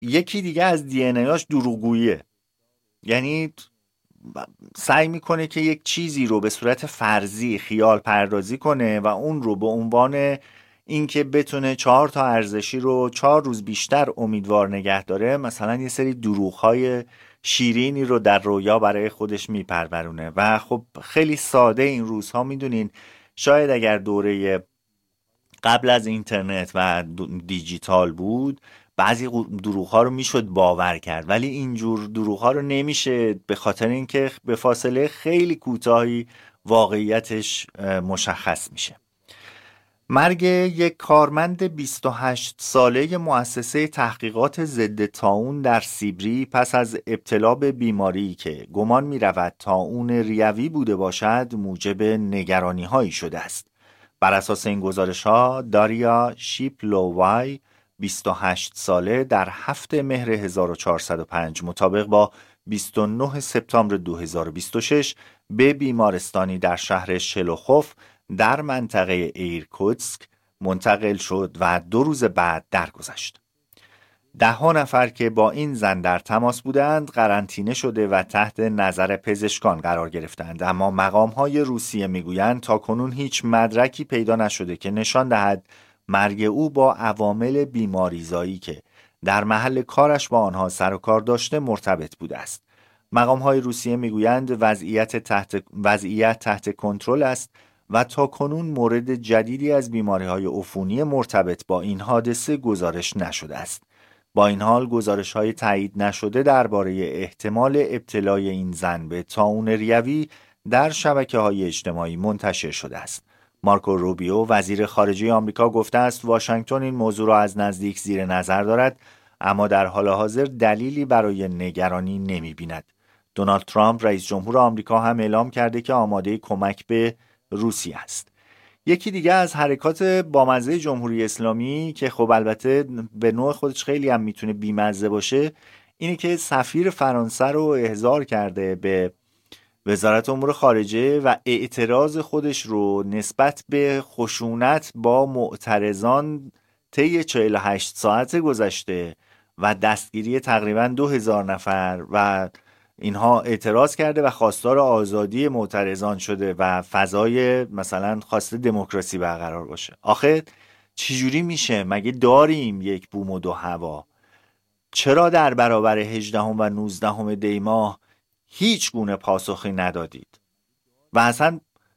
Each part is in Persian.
یکی دیگه از دی ان ایاش دروغگوییه. یعنی سعی میکنه که یک چیزی رو به صورت فرضی خیال پردازی کنه و اون رو به عنوان اینکه بتونه 4 تا ارزشی رو 4 روز بیشتر امیدوار نگه داره، مثلا یه سری دروغ‌های شیرینی رو در رویا برای خودش میپرورونه. و خب خیلی ساده این روزها، میدونین شاید اگر دوره قبل از اینترنت و دیجیتال بود بعضی دروغ ها رو میشد باور کرد، ولی اینجور دروغ ها رو نمیشه، به خاطر اینکه به فاصله خیلی کوتاهی واقعیتش مشخص میشه. مرگ یک کارمند 28 ساله مؤسسه تحقیقات ضد طاعون در سیبری پس از ابتلا به بیماری که گمان می رود طاعون ریوی بوده باشد موجب نگرانی هایی شده است. بر اساس این گزارش ها داریا شیپلووای 28 ساله در 7 مهر 1405 مطابق با 29 سپتامبر 2026 به بیمارستانی در شهر شلوخوف در منطقه ایرکوتسک منتقل شد و 2 روز بعد درگذشت. 10 نفر که با این زن در تماس بودند قرنطینه شده و تحت نظر پزشکان قرار گرفتند، اما مقام‌های روسیه میگویند تاکنون هیچ مدرکی پیدا نشده که نشان دهد مرگ او با عوامل بیماریزایی که در محل کارش با آنها سر و کار داشته مرتبط بوده است. مقام‌های روسیه میگویند وضعیت تحت کنترل است و تاکنون مورد جدیدی از بیماری‌های عفونی مرتبط با این حادثه گزارش نشده است. با این حال گزارش‌های تایید نشده درباره احتمال ابتلای این زن به طاعون ریوی در شبکه‌های اجتماعی منتشر شده است. مارکو روبیو وزیر خارجه آمریکا گفته است واشنگتن این موضوع را از نزدیک زیر نظر دارد، اما در حال حاضر دلیلی برای نگرانی نمی‌بیند. دونالد ترامپ رئیس جمهور آمریکا هم اعلام کرده که آماده کمک به روسیه است. یکی دیگه از حرکات بامزه جمهوری اسلامی که خب البته به نوع خودش خیلی هم میتونه بیمزه باشه اینه که سفیر فرانسه رو احضار کرده به وزارت امور خارجه و اعتراض خودش رو نسبت به خشونت با معترضان طی 48 ساعت گذشته و دستگیری تقریبا 2000 نفر و اینها اعتراض کرده و خواستار آزادی معترضان شده و فضای مثلا خواسته دموکراسی برقرار باشه. آخه چجوری میشه؟ مگه داریم یک بوم و 2 هوا؟ چرا در برابر 18 و 19 دی ماه هیچ گونه پاسخی ندادید؟ و اصلا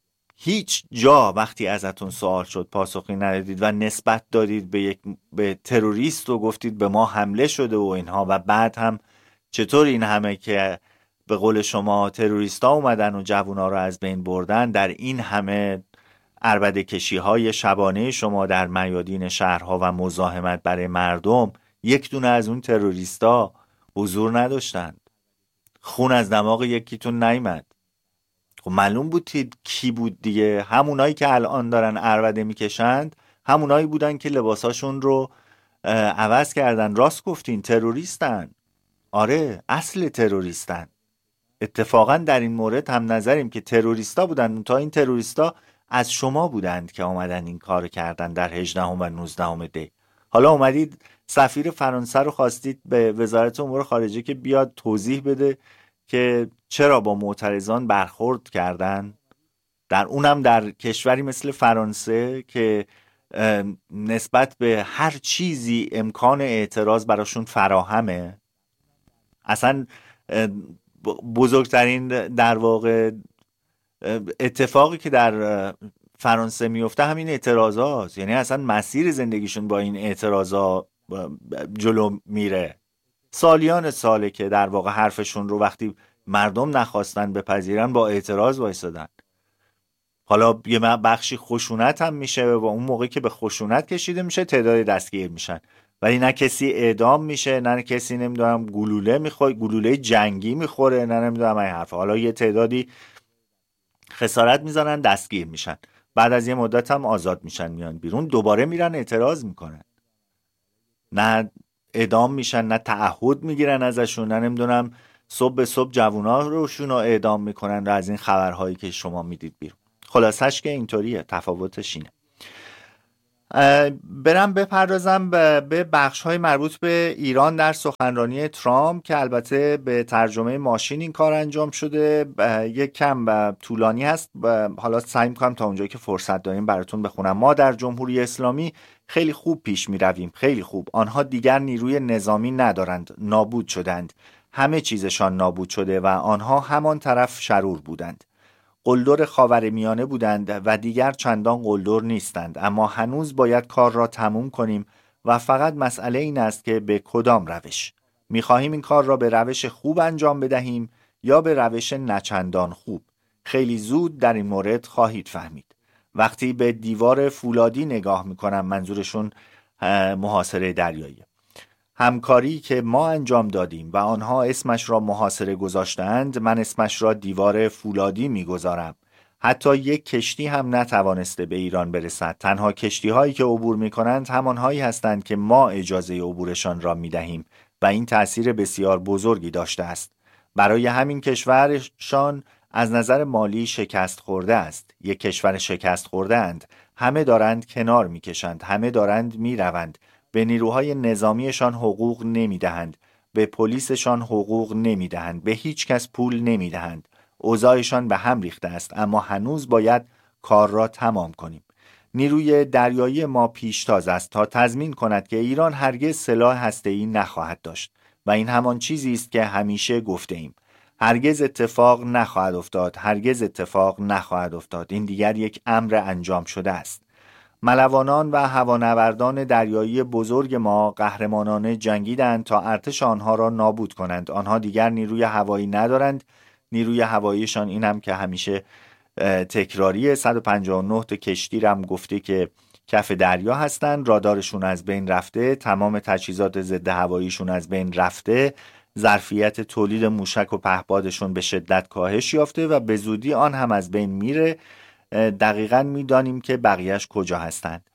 هیچ جا وقتی ازتون سوال شد پاسخی ندادید و نسبت دادید به تروریست و گفتید به ما حمله شده و اینها، و بعد هم چطور این همه که به قول شما تروریستا اومدن و جوونا رو از بین بردن، در این همه عربده کشی های شبانه شما در میادین شهرها و مزاحمت برای مردم یک دونه از اون تروریستا حضور نداشتند؟ خون از دماغ یکیتون نیامد؟ خب معلوم بود کی بود دیگه. همونایی که الان دارن عربده میکشند همونایی بودن که لباساشون رو عوض کردن. راست گفتین، تروریستن. آره، اصل تروریستن. اتفاقا در این مورد هم نظریم که تروریستا بودن، تا این تروریستا از شما بودند که آمدن این کار کردن در 18 و 19 دی. حالا اومدید سفیر فرانسه رو خواستید به وزارت امور خارجه که بیاد توضیح بده که چرا با معترضان برخورد کردن، در اونم در کشوری مثل فرانسه که نسبت به هر چیزی امکان اعتراض براشون فراهمه. اصلا بزرگترین در واقع اتفاقی که در فرانسه میفته همین اعتراضات، یعنی اصلا مسیر زندگیشون با این اعتراضات جلو میره. سالیان ساله که در واقع حرفشون رو وقتی مردم نخواستن بپذیرن با اعتراض وایسادن. حالا یه بخشی خشونت هم میشه و اون موقعی که به خشونت کشیده میشه تعداد دستگیر میشن، ولی نه کسی اعدام میشه، نه کسی نمیدونم گلوله میخوره، گلوله جنگی میخوره، نه نمیدونم این حرفا. حالا یه تعدادی خسارت میزنن، دستگیر میشن، بعد از یه مدت هم آزاد میشن، میان بیرون، دوباره میرن اعتراض میکنن. نه اعدام میشن، نه تعهد میگیرن ازشون، نه نمیدونم صبح به صبح جوونا روشون رو اعدام میکنن و از این خبرهایی که شما میدید بیرون. خلاصش که اینطوریه، تفاوتش اینه. برم بپردازم به بخش‌های مربوط به ایران در سخنرانی ترامپ که البته به ترجمه ماشین این کار انجام شده. یک کم طولانی هست، حالا سعی می‌کنم تا اونجایی که فرصت داریم براتون بخونم. ما در جمهوری اسلامی خیلی خوب پیش می‌رویم، خیلی خوب. آنها دیگر نیروی نظامی ندارند، نابود شدند. همه چیزشان نابود شده و آنها همان طرف شرور بودند. قلدر خاورمیانه بودند و دیگر چندان قلدر نیستند، اما هنوز باید کار را تموم کنیم و فقط مسئله این است که به کدام روش. می‌خواهیم این کار را به روش خوب انجام بدهیم یا به روش نچندان خوب. خیلی زود در این مورد خواهید فهمید. وقتی به دیوار فولادی نگاه می‌کنم، منظورشون محاصره دریایی، همکاری که ما انجام دادیم و آنها اسمش را محاصره گذاشتند، من اسمش را دیوار فولادی میگذارم. حتی یک کشتی هم نتوانسته به ایران برسد. تنها کشتی هایی که عبور می کنند همانهایی هستند که ما اجازه عبورشان را می دهیم و این تأثیر بسیار بزرگی داشته است. برای همین کشورشان از نظر مالی شکست خورده است. یک کشور شکست خورده اند. همه دارند کنار می کشند. همه دارند می روند. به نیروهای نظامیشان حقوق نمیدهند، به پلیسشان حقوق نمیدهند، به هیچ کس پول نمیدهند. اوضاعشان به هم ریخته است، اما هنوز باید کار را تمام کنیم. نیروی دریایی ما پیشتاز است تا تضمین کند که ایران هرگز سلاح هسته‌ای نخواهد داشت و این همان چیزی است که همیشه گفته ایم. هرگز اتفاق نخواهد افتاد، هرگز اتفاق نخواهد افتاد. این دیگر یک امر انجام شده است. ملوانان و هوانوردان دریایی بزرگ ما قهرمانانه جنگیدند تا ارتش آنها را نابود کنند. آنها دیگر نیروی هوایی ندارند. نیروی هواییشان این هم که همیشه تکراری 159 تا کشتی هم گفته که کف دریا هستند. رادارشون از بین رفته، تمام تجهیزات ضد هواییشون از بین رفته، ظرفیت تولید موشک و پهپادشون به شدت کاهش یافته و به زودی آن هم از بین میره. دقیقاً میدانیم که بقیهش کجا هستند.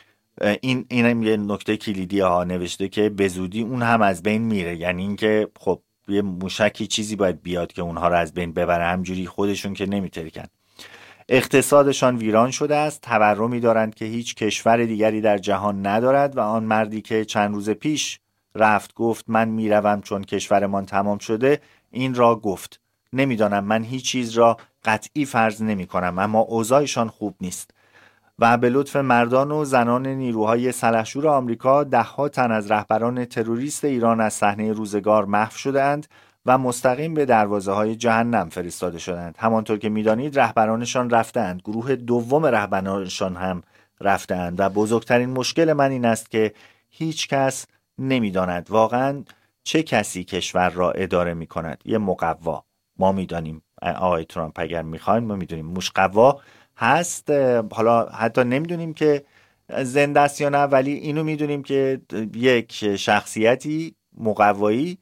این یه نکته کلیدی ها نوشته که به زودی اون هم از بین میره، یعنی اینکه خب یه موشکی چیزی باید بیاد که اونها رو از بین ببره، همجوری خودشون که نمیترکن. اقتصادشان ویران شده است. تورمی دارند که هیچ کشور دیگری در جهان ندارد و آن مردی که چند روز پیش رفت گفت من میروم چون کشورمان تمام شده، این را گفت. نمیدانم، من هیچ چیز را قطعی فرض نمی کنم، اما اوضاعشان خوب نیست و به لطف مردان و زنان نیروهای سلحشور آمریکا ده‌ها تن از رهبران تروریست ایران از صحنه روزگار محو شدند و مستقیم به دروازه‌های جهنم فرستاده شدند. همانطور که می‌دانید رهبرانشان رفتند، گروه دوم رهبرانشان هم رفتند و بزرگترین مشکل من این است که هیچ کس نمی‌داند واقعاً چه کسی کشور را اداره می‌کند. یه مقوا ما می‌دانیم، آقای ترامپ اگر می‌خوایم ما می‌دونیم مشقوا هست، حالا حتی نمیدونیم که زنده است یا نه، ولی اینو میدونیم که یک شخصیتی مقوایی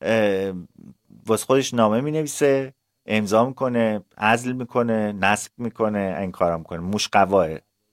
واسه خودش نامه مینویسه، امضا میکنه، عزل میکنه، نسخ میکنه، این کارا میکنه. مشقواه.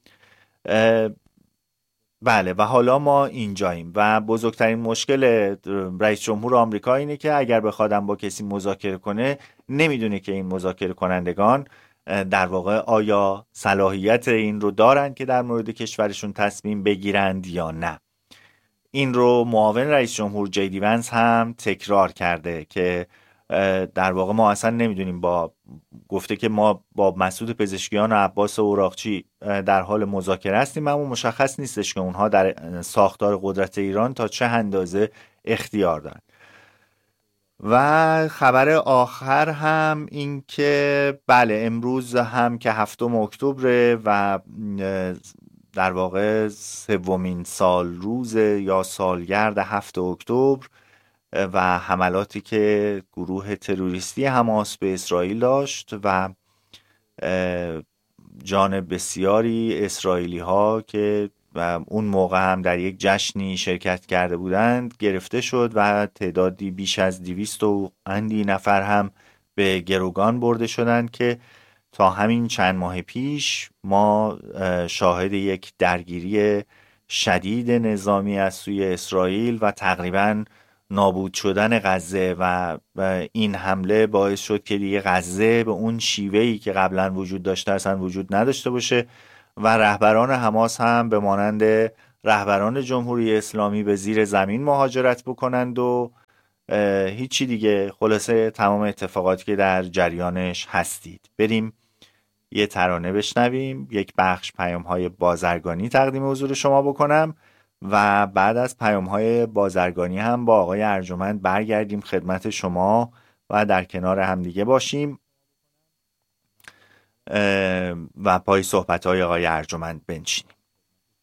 بله، و حالا ما اینجاییم و بزرگترین مشکل رئیس جمهور آمریکا اینه که اگر بخوادم با کسی مذاکره کنه نمیدونه که این مذاکره کنندگان در واقع آیا صلاحیت این رو دارن که در مورد کشورشون تصمیم بگیرند یا نه. این رو معاون رئیس جمهور جی دی ونس هم تکرار کرده که در واقع ما اصلا نمیدونیم، گفته که ما با مسعود پزشکیان و عباس اوراقچی در حال مذاکره هستیم، اما مشخص نیستش که اونها در ساختار قدرت ایران تا چه اندازه اختیار دارن. و خبر آخر هم این که بله، امروز هم که 7 اکتبر و در واقع سومین سال روز یا سالگرد 7 اکتبر و حملاتی که گروه تروریستی حماس به اسرائیل داشت و جان بسیاری اسرائیلی ها که اون موقع هم در یک جشنی شرکت کرده بودند گرفته شد و تعدادی بیش از 200 و اندی نفر هم به گروگان برده شدند که تا همین چند ماه پیش ما شاهد یک درگیری شدید نظامی از سوی اسرائیل و تقریباً نابود شدن غزه و این حمله باعث شد که دیگه غزه به اون شیوهی که قبلا وجود داشته اصلا وجود نداشته باشه و رهبران حماس هم به مانند رهبران جمهوری اسلامی به زیر زمین مهاجرت بکنند و هیچی دیگه. خلاصه تمام اتفاقاتی که در جریانش هستید. بریم یه ترانه بشنویم، یک بخش پیام‌های بازرگانی تقدیم حضور شما بکنم و بعد از پیام‌های بازرگانی هم با آقای ارجمند برگردیم خدمت شما و در کنار همدیگه باشیم و پای صحبت‌های آقای ارجمند بنشینیم.